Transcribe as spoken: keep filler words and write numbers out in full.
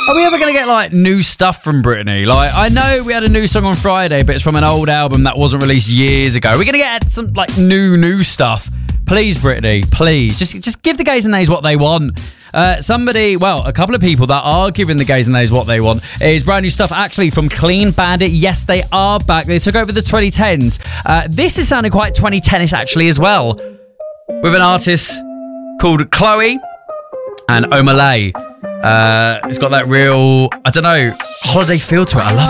Are we ever going to get, like, new stuff from Britney? Like, I know we had a new song on Friday, but it's from an old album that wasn't released years ago. We're going to get some, like, new, new stuff. Please, Britney, please. Just just give the gays and nays what they want. Uh, somebody, well, a couple of people that are giving the gays and nays what they want is brand new stuff actually from Clean Bandit. Yes, they are back. They took over the twenty tens. Uh, this is sounding quite twenty ten-ish actually as well, with an artist called Chloe and Omalay. Uh, it's got that real, I don't know, holiday feel to it. I love